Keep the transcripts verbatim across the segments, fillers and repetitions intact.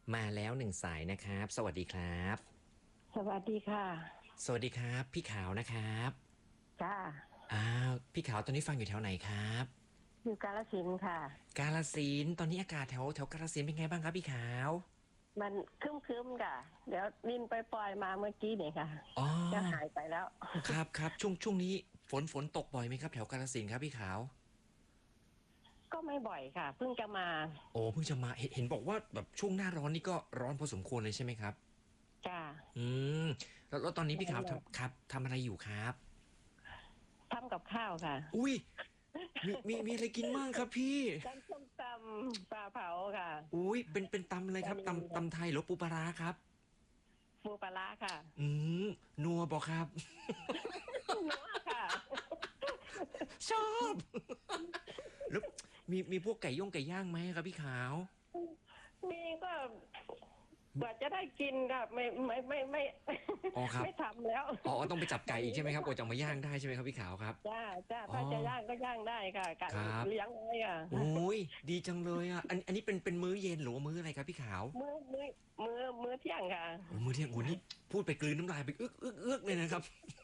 มาแล้วหนึ่งสายนะครับ สวัสดีครับสวัสดีค่ะสวัสดีครับพี่ขาวนะครับจ้าอ้าวพี่ขาวตอนนี้ฟังอยู่แถวไหนครับอยู่กาฬสินธุ์ค่ะกาฬสินธุ์ตอนนี้อากาศแถวแถวกาฬสินธุ์เป็นไงบ้างครับพี่ขาวมันครึ้มๆค่ะเดี๋ยวลินไปปล่อยมาเมื่อกี้นี่ค่ะอ๋อจะหายไปแล้วครับครับช่วงช่วงนี้ฝนฝนตกบ่อยไหมครับแถวกาฬสินธุ์ครับพี่ขาวก็ไม่บ่อยค่ะเพิ่งจะมาโอ้เพิ่งจะมาเห็นเห็นบอกว่าแบบช่วงหน้าร้อนนี่ก็ร้อนพอสมควรเลยใช่ไหมครับจ้าอืมแล้วแล้วตอนนี้พี่ขาวร้อนเลยทำครับทำอะไรอยู่ครับทำกับข้าวค่ะอุ้ยมีมีมีอะไรกินบ้างครับพี่ตำส้มตำปลาเผาค่ะอุ้ยเป็นเป็นตำอะไรครับตำตำไทยหรือปูปลาร้าครับปูปลาร้าค่ะอืมนัวบอกครับนัวค่ะชอบแล้วมีมีพวกไก่ย่งไก่ย่างไหมครับพี่ขาวมีก็กว่าจะได้กินค่ะไม่ไม่ไม่ไม่อ๋อครับไม่ทำแล้วอ๋อต้องไปจับไก่อีกใช่ไหมครับกว่าจะเอามาย่างได้ใช่ไหมครับพี่ขาวครับจ้าจ้าอ๋อถ้าจะย่างก็ย่างได้ค่ะไก่ครับเลี้ยงไว้อ่ะโอ้ยดีจังเลยอ่ะอันอันนี้เป็นเป็นมื้อเย็นหรือว่ามื้ออะไรครับพี่ขาวมื้อมื้อมื้อมื้อเที่ยงค่ะโอ้มื้อเที่ยงโอ้นี่พูดไปกลืนน้ำลายไปอึกอึกอึกเลยนะครับ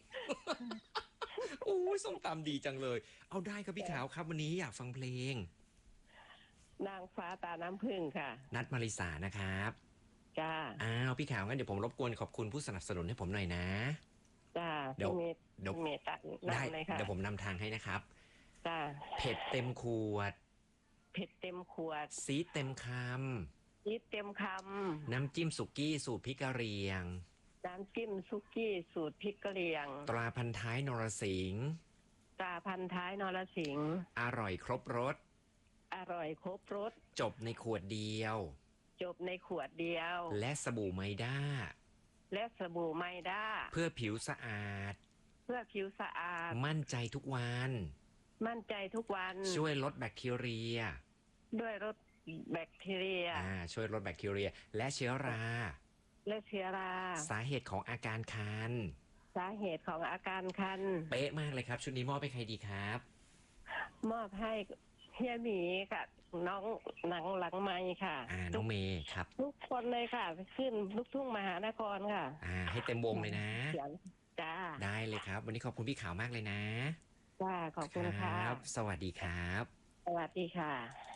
โอ้ยส้มตำดีจังเลย เอาได้ครับพี่ขาวครับวันนี้อยากฟังเพลงนางฟ้าตาน้ำผึ้งค่ะนัดมาริสานะครับจ้าอ้าวพี่ขาวงั้นเดี๋ยวผมรบกวนขอบคุณผู้สนับสนุนให้ผมหน่อยนะจ้าเดี๋ยวพี่เมตเดี๋ยวพี่เมตตัดได้นำเลยค่ะเดี๋ยวผมนำทางให้นะครับจ้าเผ็ดเต็มขวดเผ็ดเต็มขวดซีดเต็มคยิดเต็มคำ น้ำจิ้มสุกี้สูตรพริกกะเหรี่ยงำน้ำจิ้มซุกี้สูตรพริกกะเหรี่ยงตราพันท้ายนรสิงห์ตราพันท้ายนรสิงห์อร่อยครบรสอร่อยครบรสจบในขวดเดียวจบในขวดเดียวและสบู่ไมด้าและสบู่ไมด้าเพื่อผิวสะอาดเพื่อผิวสะอาดมั่นใจทุกวันมั่นใจทุกวันช่วยลดแบคทีเรียด้วยรสแบคทีเรียอ่าช่วยลดแบคทีเรีย และเชื้อราและเชื้อราสาเหตุของอาการคันสาเหตุของอาการคันเป๊ะมากเลยครับ ชุดนี้มอบให้ใครดีครับมอบให้เฮียหมีกับน้องหนังหลังไม้ค่ะอ่าน้องเมย์ครับทุกคนเลยค่ะขึ้นลูกทุ่งมหานครค่ะอ่าให้เต็มวงเลยนะเสียงจ้าได้เลยครับ วันนี้ขอบคุณพี่ขาวมากเลยนะจ้าขอบคุณค่ะรับสวัสดีครับสวัสดีค่ะ